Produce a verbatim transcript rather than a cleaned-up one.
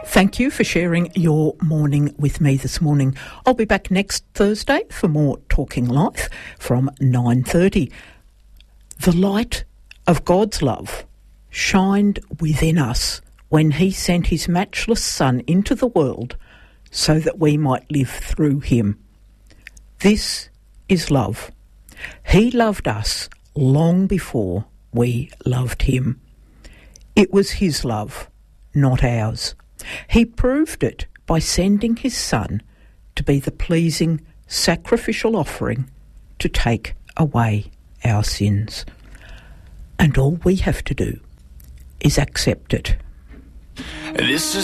Thank you for sharing your morning with me this morning. I'll be back next Thursday for more Talking Life from nine thirty. The light of God's love shined within us when he sent his matchless Son into the world so that we might live through him. This is love. He loved us long before we loved him. It was his love, not ours. He proved it by sending his Son to be the pleasing sacrificial offering to take away our sins. And all we have to do is accept it. This is